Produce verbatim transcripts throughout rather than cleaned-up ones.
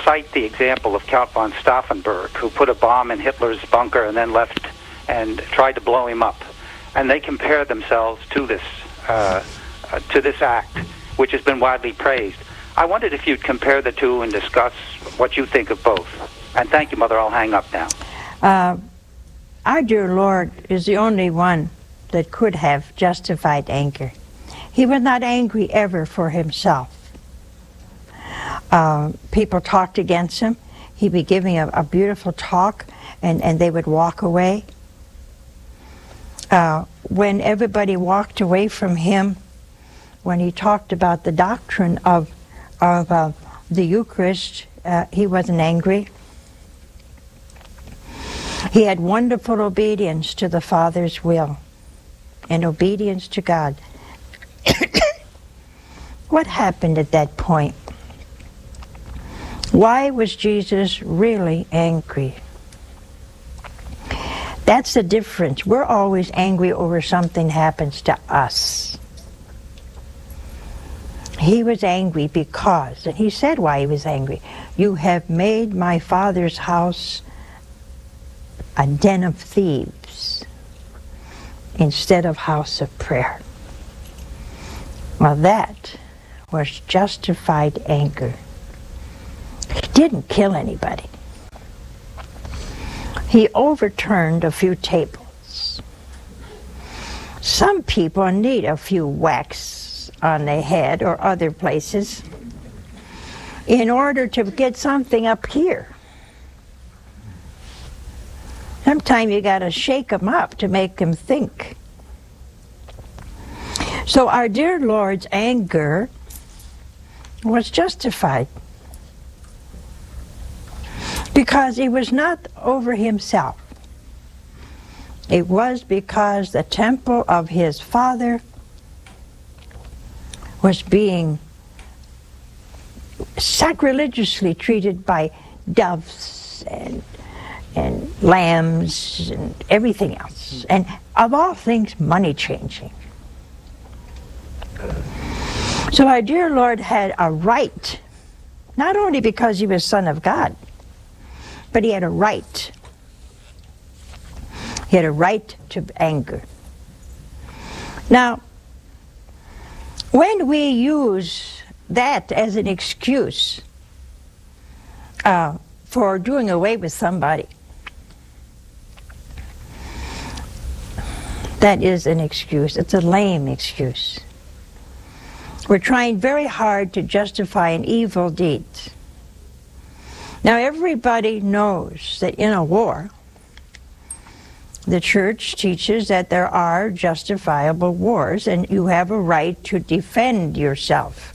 cite the example of Count von Stauffenberg, who put a bomb in Hitler's bunker and then left and tried to blow him up. And they compare themselves to this, uh, uh, to this act, which has been widely praised. I wondered if you'd compare the two and discuss what you think of both. And thank you, Mother. I'll hang up now. Uh, our dear Lord is the only one that could have justified anger. He was not angry ever for himself. Uh, people talked against him. He'd be giving a, a beautiful talk, and, and they would walk away. Uh, when everybody walked away from him, when he talked about the doctrine of, of uh, the Eucharist, uh, he wasn't angry. He had wonderful obedience to the Father's will and obedience to God. What happened at that point? Why was Jesus really angry? That's the difference. We're always angry over something happens to us. He was angry because, and he said why he was angry, you have made my Father's house a den of thieves instead of house of prayer. Well, that was justified anger. He didn't kill anybody. He overturned a few tables. Some people need a few whacks on their head or other places in order to get something up here. Sometimes you got to shake them up to make them think. So our dear Lord's anger was justified because he was not over himself. It was because the temple of his Father was being sacrilegiously treated by doves and and lambs and everything else, and of all things, money changing. So our dear Lord had a right, not only because he was Son of God, but he had a right. He had a right to anger. Now, when we use that as an excuse uh, for doing away with somebody, that is an excuse. It's a lame excuse. We're trying very hard to justify an evil deed. Now, everybody knows that in a war, the church teaches that there are justifiable wars, and you have a right to defend yourself.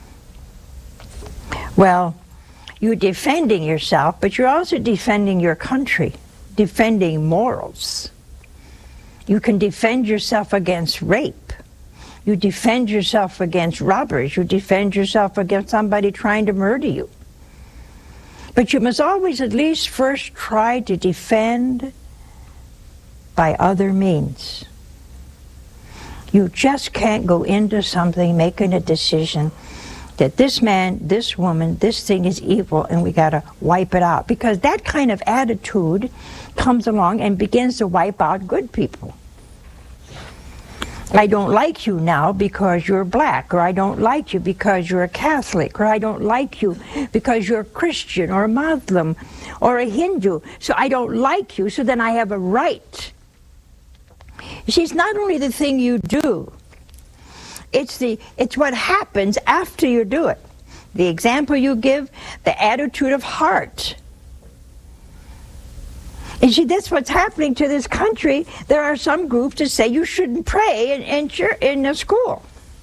Well, you're defending yourself, but you're also defending your country, defending morals. You can defend yourself against rape. You defend yourself against robbers. You defend yourself against somebody trying to murder you. But you must always at least first try to defend by other means. You just can't go into something making a decision that this man, this woman, this thing is evil and we got to wipe it out. Because that kind of attitude comes along and begins to wipe out good people. I don't like you now because you're black, or I don't like you because you're a Catholic, or I don't like you because you're a Christian or a Muslim or a Hindu. So I don't like you, so then I have a right. You see, it's not only the thing you do, it's the it's what happens after you do it. The example you give, the attitude of heart. And see, that's what's happening to this country. There are some groups that say you shouldn't pray in, in, in a school.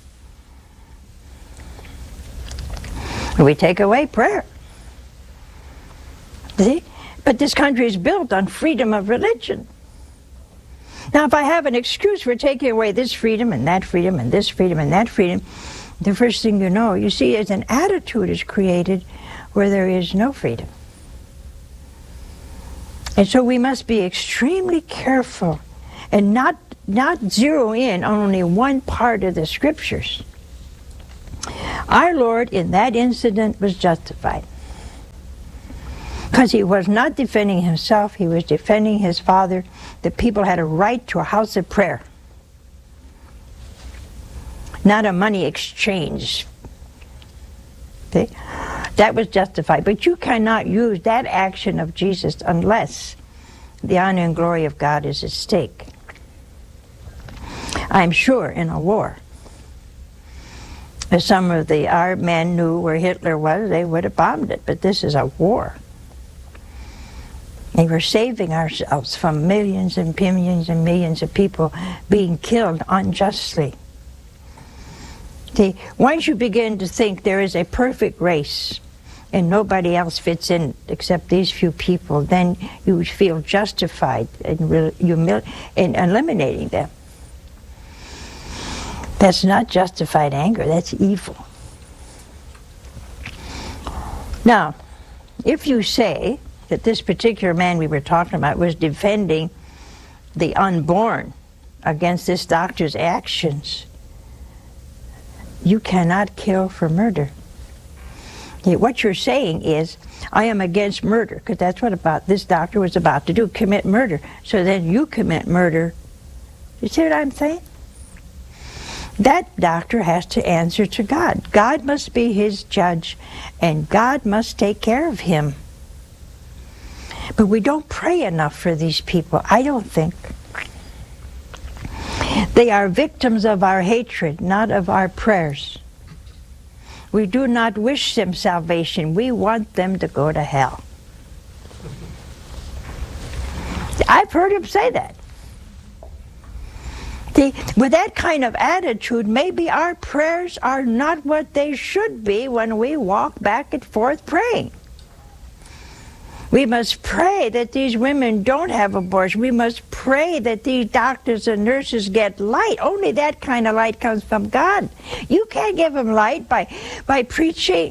We take away prayer. See? But this country is built on freedom of religion. Now, if I have an excuse for taking away this freedom and that freedom and this freedom and that freedom, the first thing you know, you see, as an attitude is created where there is no freedom. And so we must be extremely careful and not, not zero in on only one part of the Scriptures. Our Lord in that incident was justified. Because he was not defending himself, he was defending his father. The people had a right to a house of prayer, not a money exchange. See? That was justified. But you cannot use that action of Jesus unless the honor and glory of God is at stake. I'm sure in a war, if some of the our men knew where Hitler was, they would have bombed it. But this is a war. And we're saving ourselves from millions and millions and millions of people being killed unjustly. See, once you begin to think there is a perfect race and nobody else fits in except these few people, then you would feel justified in, humil- in eliminating them. That's not justified anger, that's evil. Now, if you say that this particular man we were talking about was defending the unborn against this doctor's actions, you cannot kill for murder. Okay, what you're saying is, I am against murder, because that's what about this doctor was about to do, commit murder. So then you commit murder. You see what I'm saying? That doctor has to answer to God. God must be his judge, and God must take care of him. But we don't pray enough for these people, I don't think. They are victims of our hatred, not of our prayers. We do not wish them salvation. We want them to go to hell. I've heard him say that. See, with that kind of attitude, maybe our prayers are not what they should be when we walk back and forth praying. We must pray that these women don't have abortion. We must pray that these doctors and nurses get light. Only that kind of light comes from God. You can't give them light by, by preaching.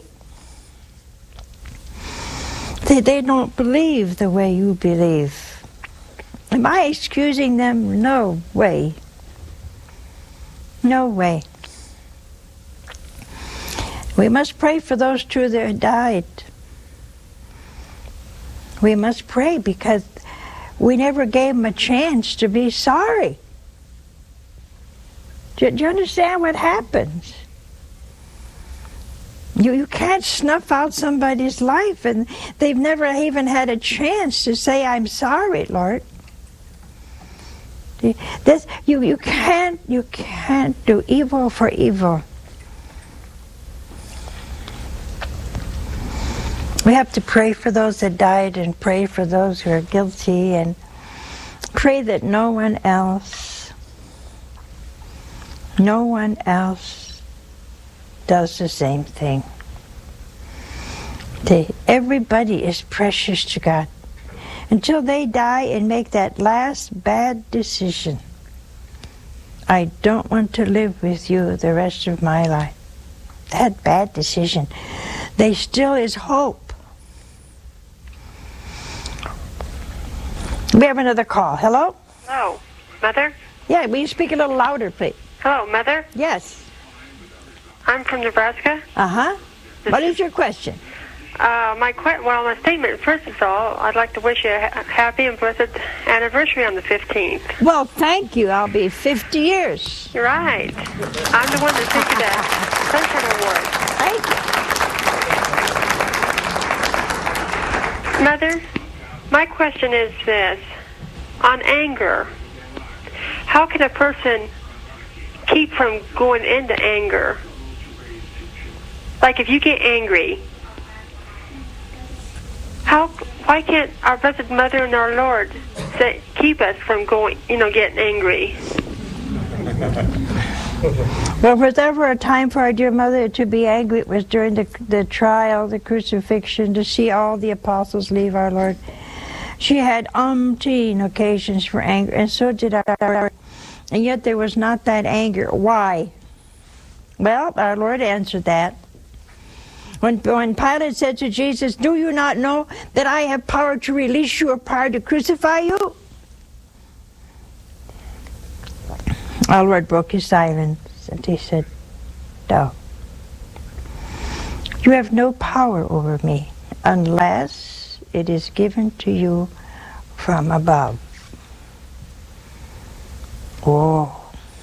They, they don't believe the way you believe. Am I excusing them? No way. No way. We must pray for those two that died. We must pray because we never gave them a chance to be sorry. Do, do you understand what happens? You, you can't snuff out somebody's life and they've never even had a chance to say, I'm sorry, Lord. This, you, you, can't, you can't do evil for evil. We have to pray for those that died and pray for those who are guilty and pray that no one else, no one else does the same thing. They, everybody is precious to God until they die and make that last bad decision. I don't want to live with you the rest of my life. That bad decision. There still is hope. We have another call. Hello? Hello, Mother? Yeah, will you speak a little louder, please? Hello, Mother? Yes. I'm from Nebraska. Uh-huh. What is your question? Uh, my que- well, my statement, first of all, I'd like to wish you a ha- happy and blessed anniversary on the fifteenth. Well, thank you. I'll be fifty years. You're right. I'm the one that took you the Sunshine Award. Thank you. Mother, my question is this. On anger, how can a person keep from going into anger? Like if you get angry, how, why can't our Blessed Mother and our Lord say, keep us from going, you know, getting angry? Well, was ever a time for our dear mother to be angry? It was during the, the trial, the crucifixion, to see all the apostles leave our Lord. She had umpteen occasions for anger, and so did our Lord. And yet there was not that anger. Why? Well, our Lord answered that. When, when Pilate said to Jesus, do you not know that I have power to release you or power to crucify you? Our Lord broke his silence and he said, no. You have no power over me unless it is given to you from above. Oh.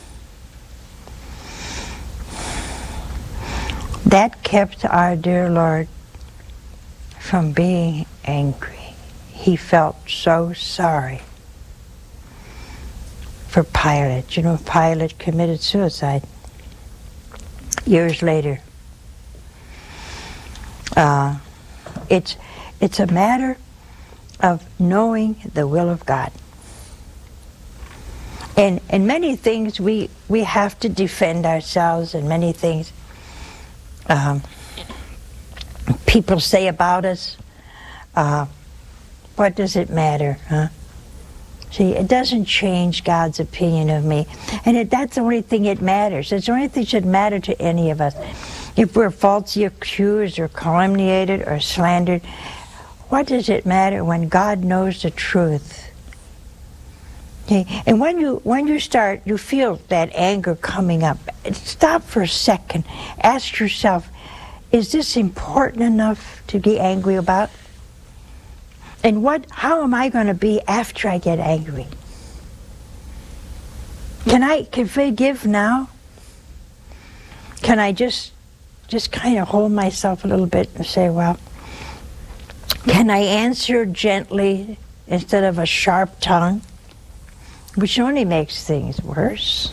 That kept our dear Lord from being angry. He felt so sorry for Pilate. You know, Pilate committed suicide years later. Uh, it's, it's a matter of knowing the will of God. And in many things we, we have to defend ourselves, and many things um, people say about us. Uh, what does it matter, huh? See, it doesn't change God's opinion of me. And it, that's the only thing that matters. It's the only thing that should matter to any of us. If we're falsely accused or calumniated or slandered, what does it matter when God knows the truth? Okay? And when you, when you start, you feel that anger coming up, stop for a second. Ask yourself, is this important enough to be angry about? And what, how am I going to be after I get angry? Can I can forgive now? Can I just just kind of hold myself a little bit and say, well, can I answer gently instead of a sharp tongue, which only makes things worse?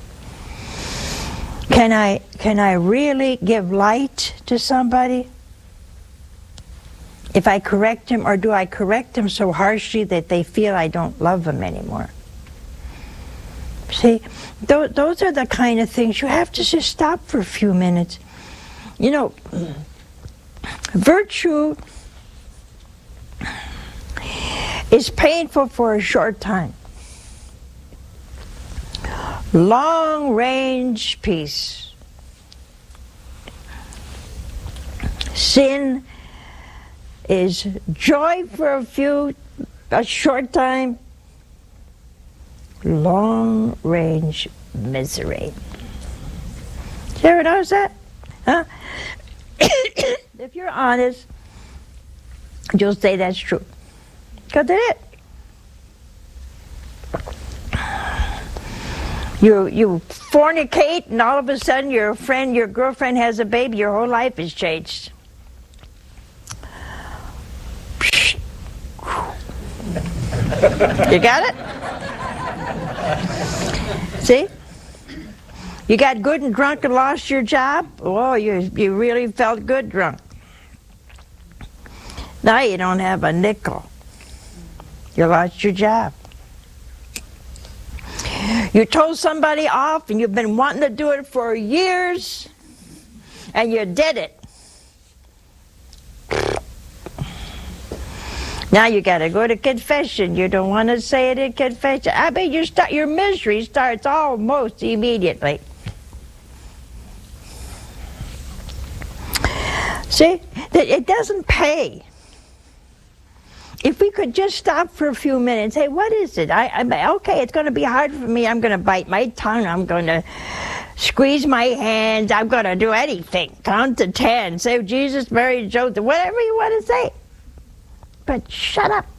Can I can I really give light to somebody if I correct him, or do I correct them so harshly that they feel I don't love them anymore? See, th those are the kind of things you have to just stop for a few minutes. You know, virtue is painful for a short time. Long-range peace. Sin is joy for a few, a short time, long-range misery. Did you ever notice that? Huh? If you're honest, you'll say that's true. Because it is. You, you fornicate, and all of a sudden your friend, your girlfriend has a baby, your whole life has changed. You got it? See? You got good and drunk and lost your job? Oh, you, you really felt good drunk. Now you don't have a nickel. You lost your job. You told somebody off and you've been wanting to do it for years, and you did it. Now you got to go to confession. You don't want to say it in confession. I mean, you start, your misery starts almost immediately. See, it doesn't pay. If we could just stop for a few minutes, hey, what is it? I, I okay, it's going to be hard for me. I'm going to bite my tongue. I'm going to squeeze my hands. I'm going to do anything. Count to ten. Say Jesus, Mary, Joseph, whatever you want to say. But shut up.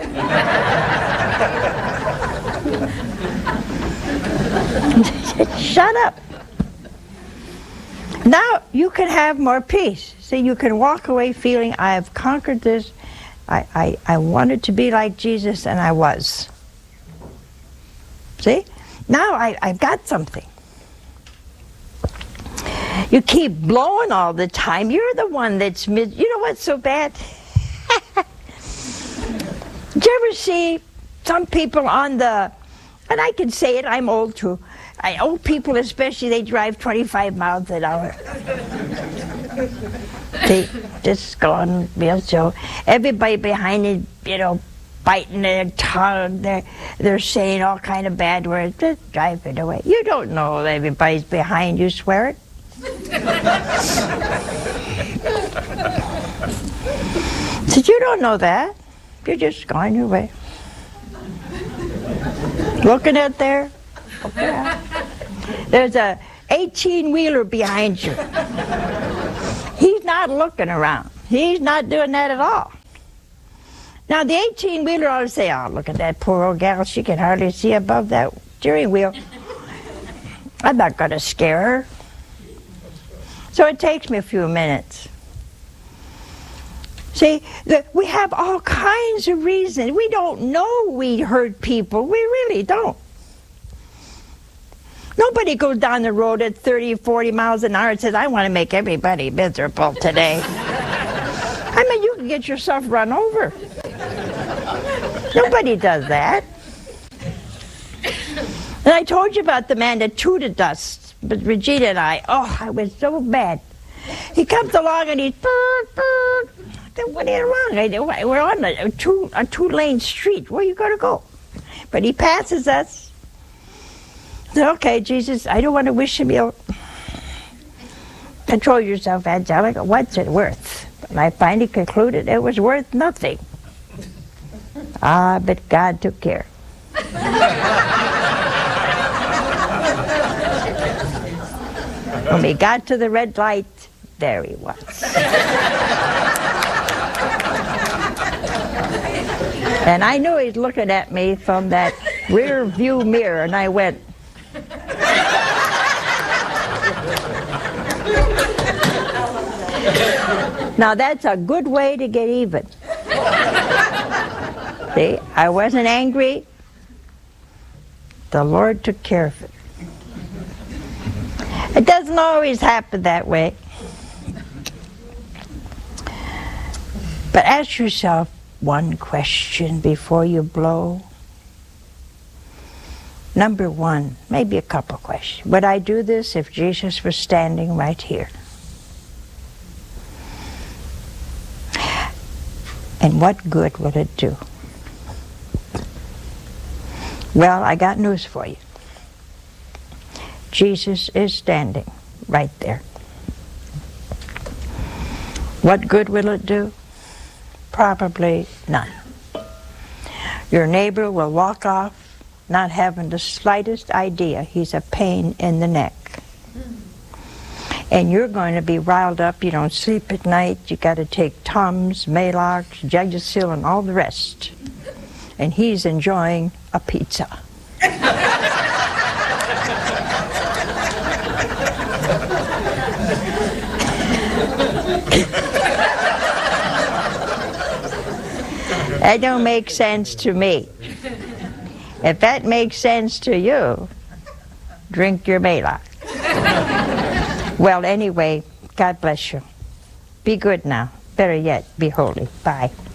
Shut up. Now you can have more peace. See, you can walk away feeling, I have conquered this. I, I, I wanted to be like Jesus, and I was. See? Now I, I've got something. You keep blowing all the time. You're the one that's... Mid you know what's so bad? Did you ever see some people on the... And I can say it, I'm old too. I, old people especially, they drive twenty-five miles an hour. They just going real slow. Everybody behind it, you know, biting their tongue. They're, they're saying all kind of bad words. Just drive it away. You don't know that everybody's behind you swearing. So you don't know that. You're just going your way. Looking at there. Okay. There's a eighteen-wheeler behind you. He's not looking around. He's not doing that at all. Now, the eighteen-wheeler ought to say, oh, look at that poor old gal. She can hardly see above that steering wheel. I'm not going to scare her. So it takes me a few minutes. See, the, we have all kinds of reasons. We don't know we hurt people. We really don't. Nobody goes down the road at thirty, forty miles an hour and says, I want to make everybody miserable today. I mean, you can get yourself run over. Nobody does that. And I told you about the man that tooted us, but Regina and I, oh, I was so bad. He comes along and he's, burr, burr. What is wrong? I, we're on a, a, two, a two-lane street. Where are you going to go? But he passes us. Okay, Jesus, I don't want to wish him ill. Control yourself, Angelica. What's it worth? And I finally concluded it was worth nothing. Ah, but God took care. When we got to the red light, there he was. And I knew he's looking at me from that rear view mirror, and I went, now that's a good way to get even. See, I wasn't angry. The Lord took care of it. It doesn't always happen that way. But ask yourself one question before you blow. Number one, maybe a couple questions. Would I do this if Jesus was standing right here? And what good would it do? Well, I got news for you. Jesus is standing right there. What good will it do? Probably none. Your neighbor will walk off not having the slightest idea he's a pain in the neck. And you're going to be riled up. You don't sleep at night. You got to take Tums, Maalox, Gegasil, and all the rest. And he's enjoying a pizza. That don't make sense to me. If that makes sense to you, drink your Maalox. Well, anyway, God bless you. Be good now. Better yet, be holy. Bye.